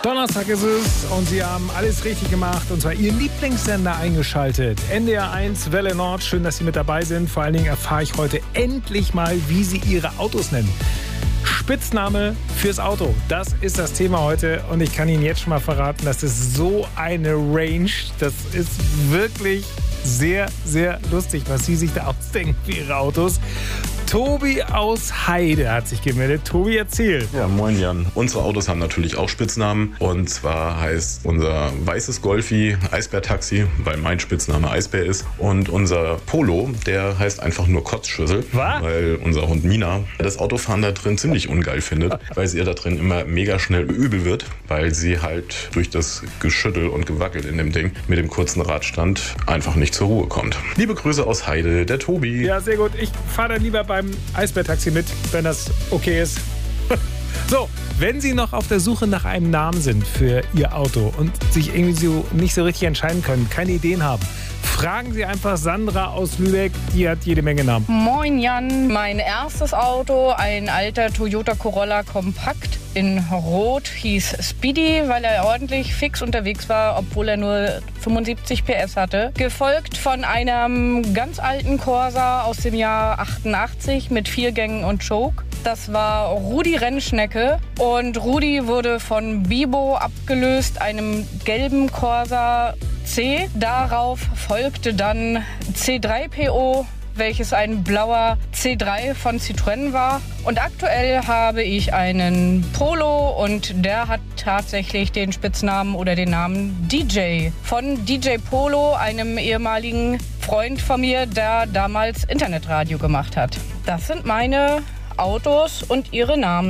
Donnerstag ist es und Sie haben alles richtig gemacht und zwar Ihren Lieblingssender eingeschaltet. NDR 1 Welle Nord, schön, dass Sie mit dabei sind. Vor allen Dingen erfahre ich heute endlich mal, wie Sie Ihre Autos nennen. Spitzname fürs Auto, das ist das Thema heute und ich kann Ihnen jetzt schon mal verraten, das ist so eine Range, das ist wirklich sehr, sehr lustig, was Sie sich da ausdenken für Ihre Autos. Tobi aus Heide hat sich gemeldet. Tobi, erzähl. Ja, moin Jan. Unsere Autos haben natürlich auch Spitznamen. Und zwar heißt unser weißes Golfi Eisbär-Taxi, weil mein Spitzname Eisbär ist. Und unser Polo, der heißt einfach nur Kotzschüssel. Was? Weil unser Hund Mina das Autofahren da drin ziemlich ungeil findet. Weil sie ihr da drin immer mega schnell übel wird. Weil sie halt durch das Geschüttel und Gewackel in dem Ding mit dem kurzen Radstand einfach nicht zur Ruhe kommt. Liebe Grüße aus Heide, der Tobi. Ja, sehr gut. Ich fahre dann lieber beim Eisbär-Taxi mit, wenn das okay ist. So, wenn Sie noch auf der Suche nach einem Namen sind für Ihr Auto und sich irgendwie so nicht so richtig entscheiden können, keine Ideen haben, fragen Sie einfach Sandra aus Lübeck, die hat jede Menge Namen. Moin Jan, mein erstes Auto, ein alter Toyota Corolla Kompakt in Rot, hieß Speedy, weil er ordentlich fix unterwegs war, obwohl er nur 75 PS hatte. Gefolgt von einem ganz alten Corsa aus dem Jahr 88 mit 4 Gängen und Choke. Das war Rudi Rennschnecke und Rudi wurde von Bibo abgelöst, einem gelben Corsa C. Darauf folgte dann C3 PO, welches ein blauer C3 von Citroën war. Und aktuell habe ich einen Polo und der hat tatsächlich den Spitznamen oder den Namen DJ. Von DJ Polo, einem ehemaligen Freund von mir, der damals Internetradio gemacht hat. Das sind meine Autos und ihre Namen.